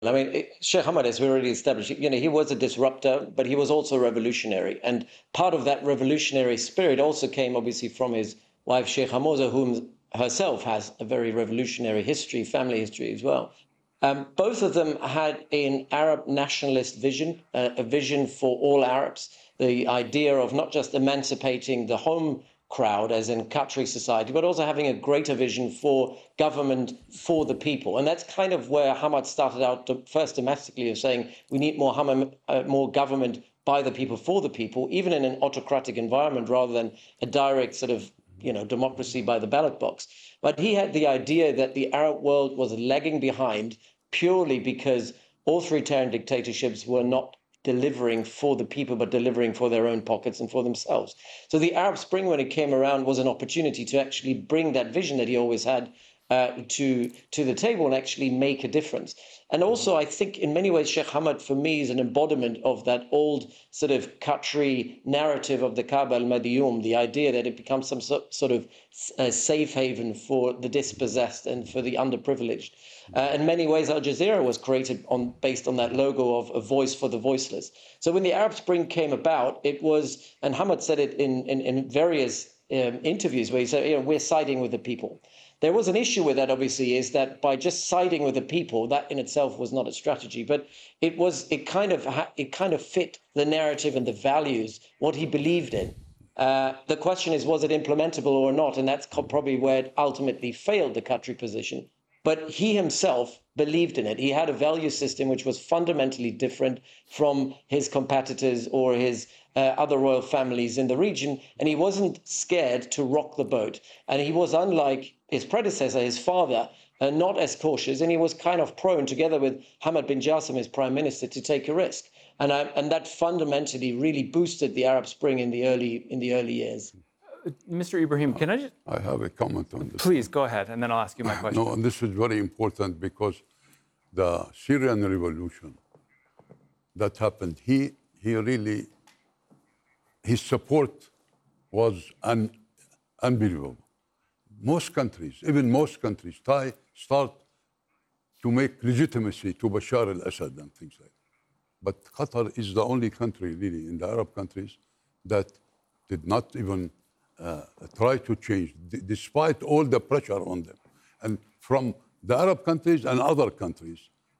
I mean, Sheikh Hamad, as we already established, he was a disruptor, but he was also revolutionary. And part of that revolutionary spirit also came, obviously, from his wife, Sheikh Hamoza, whom herself has a very revolutionary history, family history as well. Both of them had an Arab nationalist vision, a vision for all Arabs, the idea of not just emancipating the home crowd, as in Qatari society, but also having a greater vision for government for the people. And that's kind of where Hamad started out first domestically, of saying we need more government by the people for the people, even in an autocratic environment, rather than a direct sort of democracy by the ballot box. But he had the idea that the Arab world was lagging behind purely because authoritarian dictatorships were not delivering for the people, but delivering for their own pockets and for themselves. So the Arab Spring, when it came around, was an opportunity to actually bring that vision that he always had to the table and actually make a difference. And also, I think in many ways, Sheikh Hamad, for me, is an embodiment of that old sort of Qatari narrative of the Kaaba al-Madiyum, the idea that it becomes some sort of safe haven for the dispossessed and for the underprivileged. In many ways, Al Jazeera was created based on that logo of a voice for the voiceless. So when the Arab Spring came about, it was, and Hamad said it in various interviews where he said, we're siding with the people. There was an issue with that, obviously, is that by just siding with the people, that in itself was not a strategy, but it kind of fit the narrative and the values, what he believed in. The question is, was it implementable or not? And that's probably where it ultimately failed the Qatari position. But he himself believed in it. He had a value system which was fundamentally different from his competitors or his other royal families in the region, and he wasn't scared to rock the boat. And he was, unlike his predecessor, his father, not as cautious, and he was kind of prone, together with Hamad bin Jassim, his prime minister, to take a risk. And that fundamentally really boosted the Arab Spring in the early years. Mr. Ibrahim, can I just... I have a comment on this. Please, go ahead, and then I'll ask you my question. No, and this is very important because the Syrian revolution that happened, his support was unbelievable. Most countries start to make legitimacy to Bashar al-Assad and things like that. But Qatar is the only country, really, in the Arab countries that did not even try to change, despite all the pressure on them. And from the Arab countries and other countries,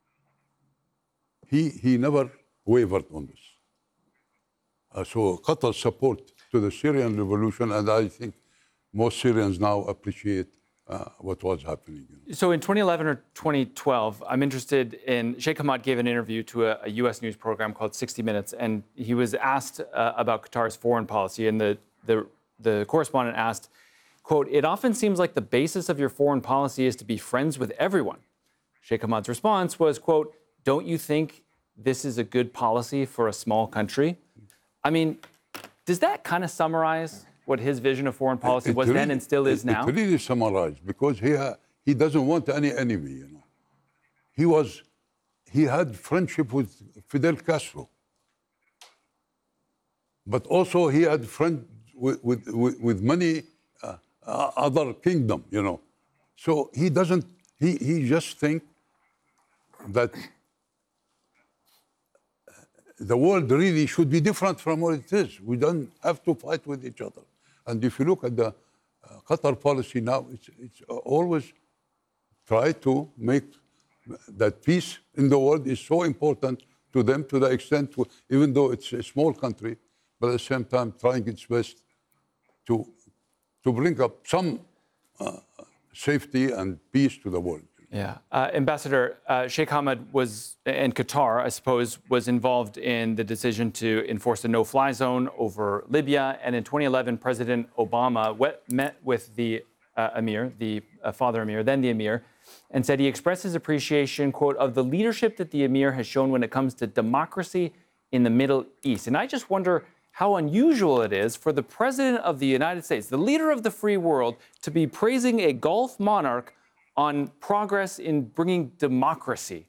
he never wavered on this. So Qatar's support to the Syrian revolution, and I think most Syrians now appreciate what was happening. So in 2011 or 2012, I'm interested in, Sheikh Hamad gave an interview to a U.S. news program called 60 Minutes, and he was asked about Qatar's foreign policy, and the correspondent asked, quote, "It often seems like the basis of your foreign policy is to be friends with everyone." Sheikh Hamad's response was, quote, "Don't you think this is a good policy for a small country?" I mean, does that kind of summarize what his vision of foreign policy was then and still is now? It really summarized, because he doesn't want any enemy, He had friendship with Fidel Castro, but also he had friend with many other kingdom, So he doesn't. He just think that the world really should be different from what it is. We don't have to fight with each other. And if you look at the Qatar policy now, it's always try to make that peace in the world is so important to them, to the extent, even though it's a small country, but at the same time trying its best to bring up some safety and peace to the world. Yeah. Ambassador, Sheikh Hamad was, and Qatar, I suppose, was involved in the decision to enforce a no-fly zone over Libya. And in 2011, President Obama met with the emir, the father emir, then the emir, and said he expressed his appreciation, quote, of the leadership that the emir has shown when it comes to democracy in the Middle East. And I just wonder how unusual it is for the President of the United States, the leader of the free world, to be praising a Gulf monarch on progress in bringing democracy.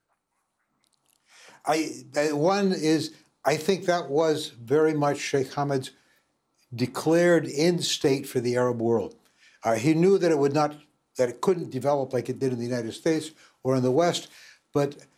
One is, I think that was very much Sheikh Hamad's declared end state for the Arab world. He knew that it couldn't develop like it did in the United States or in the West, but